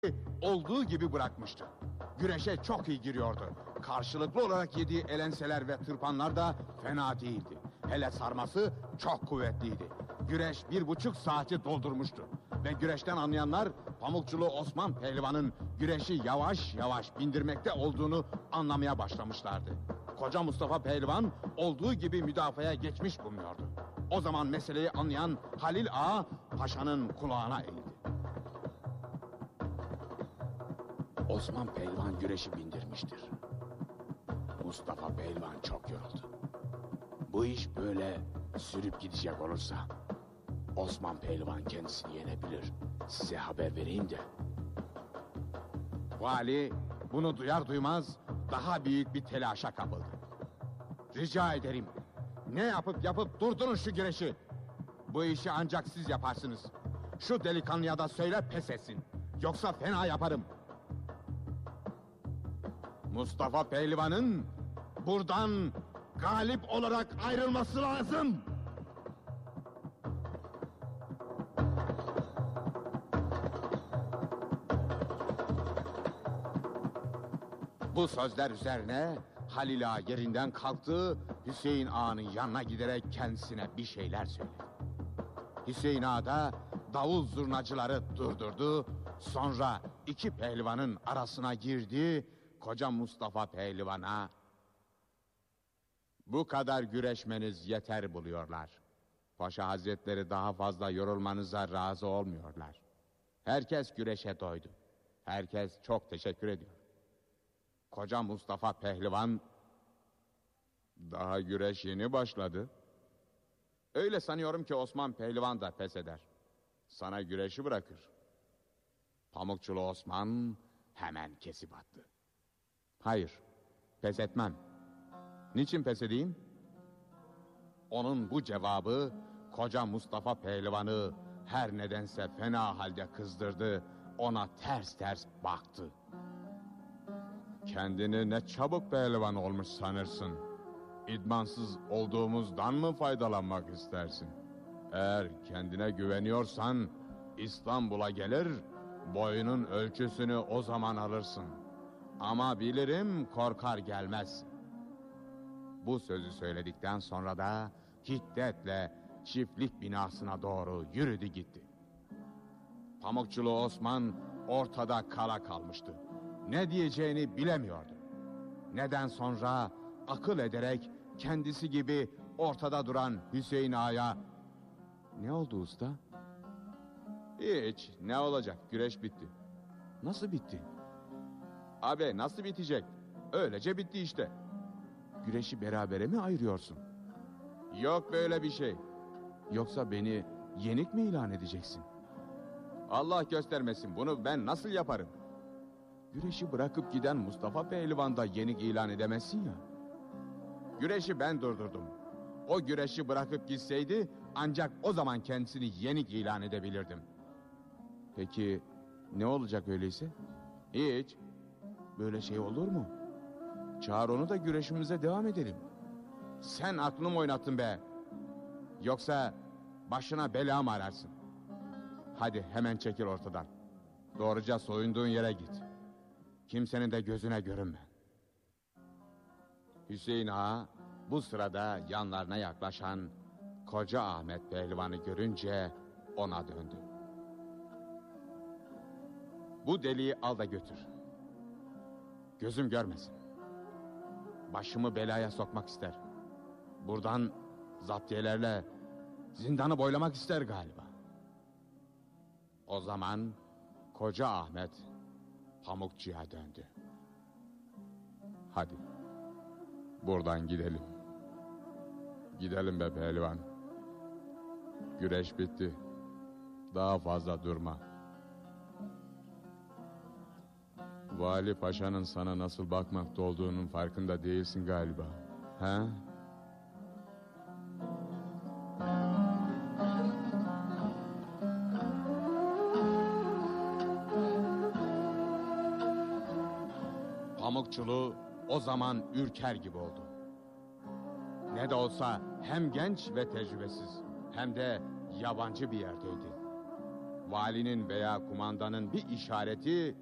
olduğu gibi bırakmıştı. Güreşe çok iyi giriyordu. Karşılıklı olarak yediği elenseler ve tırpanlar da fena değildi. Hele sarması çok kuvvetliydi. Güreş 1,5 saati doldurmuştu. Ve güreşten anlayanlar Pamukçulu Osman Pehlivan'ın güreşi yavaş yavaş bindirmekte olduğunu anlamaya başlamışlardı. Koca Mustafa Pehlivan olduğu gibi müdafaya geçmiş bulunuyordu. O zaman meseleyi anlayan Halil Ağa paşanın kulağına eğildi. Osman Pehlivan güreşi bindirmiştir. Mustafa Pehlivan çok yoruldu. Bu iş böyle sürüp gidecek olursa Osman Pehlivan kendisini yenebilir. Size haber vereyim de. Vali bunu duyar duymaz daha büyük bir telaşa kapıldı. Rica ederim, ne yapıp durdurun şu güreşi. Bu işi ancak siz yaparsınız. Şu delikanlıya da söyle pes etsin. Yoksa fena yaparım. Mustafa Pehlivan'ın buradan galip olarak ayrılması lazım. Bu sözler üzerine Halil Ağa yerinden kalktı, Hüseyin Ağa'nın yanına giderek kendisine bir şeyler söyledi. Hüseyin Ağa da davul zurnacıları durdurdu, sonra iki pehlivanın arasına girdi, koca Mustafa Pehlivan'a "Bu kadar güreşmeniz yeter" buluyorlar. Paşa Hazretleri daha fazla yorulmanıza razı olmuyorlar. Herkes güreşe doydu. Herkes çok teşekkür ediyor. Koca Mustafa Pehlivan, "Daha güreş yeni başladı. Öyle sanıyorum ki Osman Pehlivan da pes eder. Sana güreşi bırakır." Pamukçulu Osman hemen kesip attı. "Hayır, pes etmem. Niçin pes edeyim?" Onun bu cevabı koca Mustafa Pehlivan'ı her nedense fena halde kızdırdı. Ona ters ters baktı. "Kendini ne çabuk pehlivan olmuş sanırsın. İdmansız olduğumuzdan mı faydalanmak istersin? Eğer kendine güveniyorsan İstanbul'a gelir, boyunun ölçüsünü o zaman alırsın. Ama bilirim korkar gelmez." Bu sözü söyledikten sonra da hiddetle çiftlik binasına doğru yürüdü gitti. Pamukçulu Osman ortada kala kalmıştı. Ne diyeceğini bilemiyordu. Neden sonra akıl ederek kendisi gibi ortada duran Hüseyin Ağa'ya "Ne oldu usta?" "Hiç, ne olacak, güreş bitti." "Nasıl bitti?" "Abi nasıl bitecek? Öylece bitti işte." "Güreşi berabere mi ayırıyorsun?" "Yok böyle bir şey." "Yoksa beni yenik mi ilan edeceksin?" "Allah göstermesin, bunu ben nasıl yaparım?" "Güreşi bırakıp giden Mustafa Pehlivan da yenik ilan edemezsin ya." "Güreşi ben durdurdum. O güreşi bırakıp gitseydi ancak o zaman kendisini yenik ilan edebilirdim." "Peki ne olacak öyleyse?" "Hiç." "Böyle şey olur mu? Çağır onu da güreşimize devam edelim." "Sen aklımı oynattın be. Yoksa başına bela mı ararsın? Hadi hemen çekil ortadan. Doğruca soyunduğun yere git. Kimsenin de gözüne görünme." Hüseyin Ağa bu sırada yanlarına yaklaşan koca Ahmet Pehlivan'ı görünce ona döndü. "Bu deliği al da götür. Gözüm görmesin. Başımı belaya sokmak ister. Buradan zaptiyelerle zindanı boylamak ister galiba." O zaman koca Ahmet Pamukçu'ya döndü. "Hadi buradan gidelim. Gidelim be pehlivan. Güreş bitti. Daha fazla durma. Vali Paşa'nın sana nasıl bakmakta olduğunun farkında değilsin galiba. Ha?" Pamukçulu o zaman ürker gibi oldu. Ne de olsa hem genç ve tecrübesiz hem de yabancı bir yerdeydi. valinin veya kumandanın bir işareti